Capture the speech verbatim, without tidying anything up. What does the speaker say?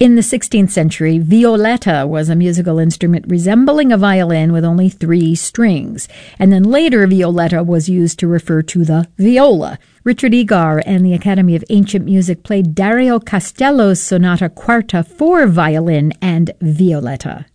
In the sixteenth century, violetta was a musical instrument resembling a violin with only three strings. And then later, violetta was used to refer to the viola. Richard Egar and the Academy of Ancient Music played Dario Castello's Sonata Quarta for violin and violetta.